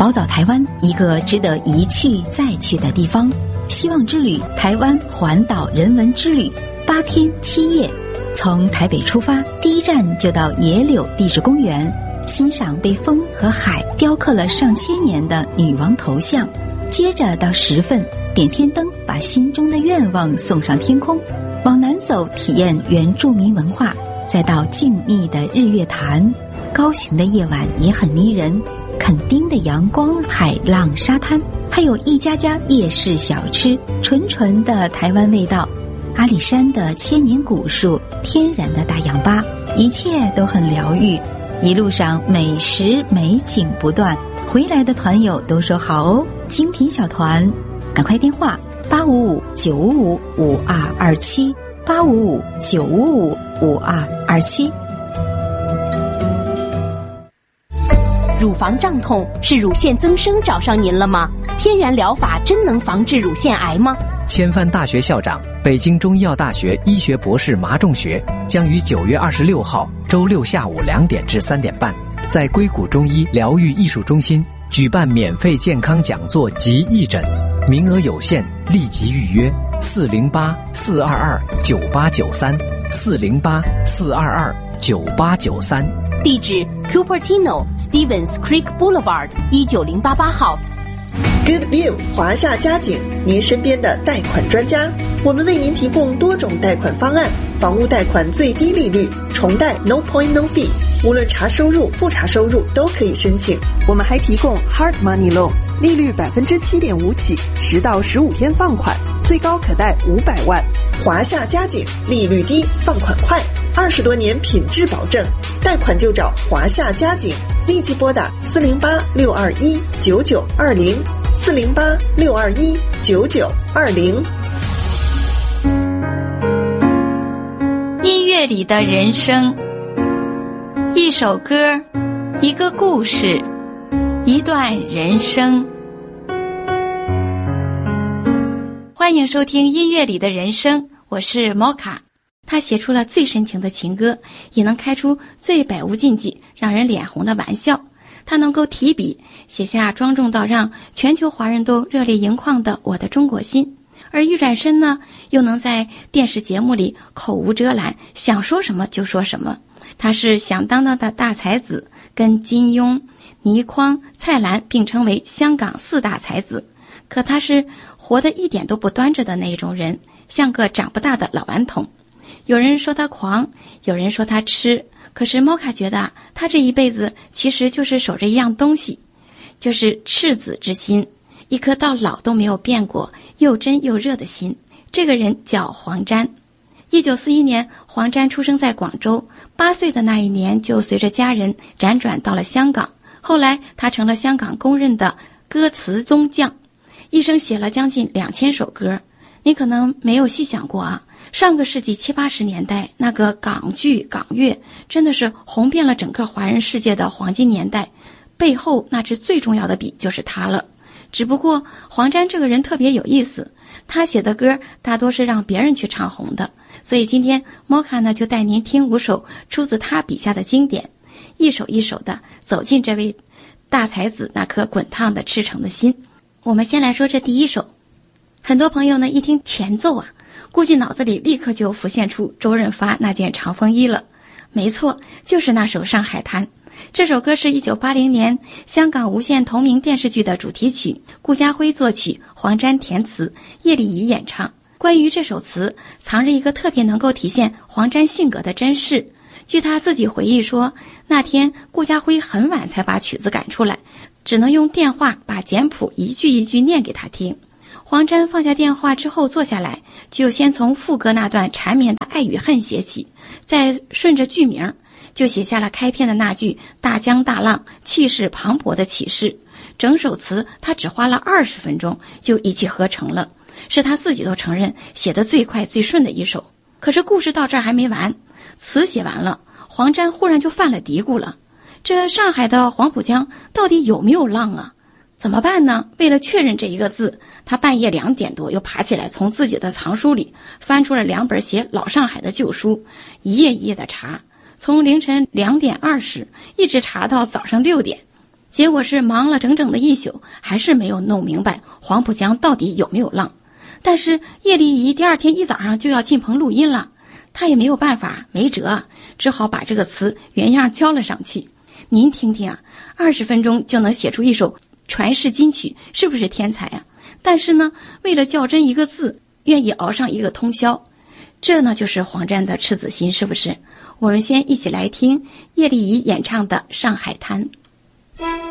宝岛台湾，一个值得一去再去的地方。希望之旅台湾环岛人文之旅，8天7夜。从台北出发，第一站就到野柳地质公园，欣赏被风和海雕刻了上千年的女王头像。接着到10份，点天灯，把心中的愿望送上天空。往南走，体验原住民文化，再到静谧的日月潭。高雄的夜晚也很迷人，垦丁的阳光、海浪、沙滩，还有一家家夜市小吃，纯纯的台湾味道。阿里山的千年古树，天然的大氧吧，一切都很疗愈。一路上美食美景不断，回来的团友都说好哦，精品小团，赶快电话855-955-5227，855-955-5227。 乳房胀痛是乳腺增生找上您了吗？天然疗法真能防治乳腺癌吗？ 千帆大学校长、北京中医药大学医学博士马仲学将于9月26号周六下午2点至3点半，在硅谷中医疗愈艺术中心举办免费健康讲座及义诊，名额有限，立即预约408-422-9893，408-422-9893。 地址 Cupertino Stevens Creek Boulevard 19088号。 Good View 华夏家景，您身边的贷款专家。我们为您提供多种贷款方案，房屋贷款最低利率，重贷 No Point No Fee， 无论查收入不查收入都可以申请。我们还提供 Hard Money Loan， 利率7.5%起，10到15天放款，最高可贷500万。华夏家景，利率低，放款快，20多年品质保证，贷款就找华夏家景，立即拨打408-621-9920，408-621-9920。 音乐里的人生，一首歌，一个故事，一段人生。欢迎收听音乐里的人生，我是摩卡。他写出了最深情的情歌，也能开出最百无禁忌让人脸红的玩笑。他能够提笔写下庄重到让全球华人都热泪盈眶的我的中国心，而郁转身呢，又能在电视节目里口无遮拦，想说什么就说什么。他是响当当的大才子，跟金庸、倪匡、蔡澜并称为香港4大才子。可他是活得一点都不端着的那种人，像个长不大的老顽童。有人说他狂，有人说他痴，可是摩卡觉得他这一辈子其实就是守着一样东西，就是赤子之心，一颗到老都没有变过又真又热的心。这个人叫黄沾。1941年，黄沾出生在广州，8岁的那一年就随着家人辗转到了香港。后来他成了香港公认的歌词宗匠，一生写了将近2000首歌。你可能没有细想过啊，上个世纪70、80年代那个港剧港乐真的是红遍了整个华人世界的黄金年代，背后那支最重要的笔就是他了。只不过黄沾这个人特别有意思，他写的歌大多是让别人去唱红的，所以今天摩卡呢就带您听5首出自他笔下的经典，一首一首的走进这位大才子那颗滚烫的赤诚的心。我们先来说这第一首。很多朋友呢一听前奏啊，估计脑子里立刻就浮现出周润发那件长风衣了。没错，就是那首《上海滩》。这首歌是1980年香港无线同名电视剧的主题曲，顾嘉辉作曲，黄沾填词，叶丽仪演唱。关于这首词，藏着一个特别能够体现黄沾性格的真事。据他自己回忆说，那天顾嘉辉很晚才把曲子赶出来，只能用电话把简谱一句一句念给他听。黄沾放下电话之后坐下来，就先从副歌那段缠绵的爱与恨写起，再顺着剧名就写下了开篇的那句大江大浪，气势磅礴的启示。整首词他只花了20分钟就一气呵成了，是他自己都承认写得最快最顺的一首。可是故事到这儿还没完，词写完了，黄沾忽然就犯了嘀咕了，这上海的黄浦江到底有没有浪啊？怎么办呢？为了确认这一个字，他半夜2点多又爬起来，从自己的藏书里翻出了2本写老上海的旧书，一页一页的查，从凌晨2点20一直查到早上6点。 结果是忙了整整的一宿，还是没有弄明白黄浦江到底有没有浪。但是叶丽仪第二天一早上就要进棚录音了，他也没有办法，没辙，只好把这个词原样交了上去。您听听啊，20分钟就能写出一首传世金曲，是不是天才啊？但是呢，为了较真一个字，愿意熬上一个通宵，这呢就是黄沾的赤子心，是不是？我们先一起来听叶丽仪演唱的《上海滩》。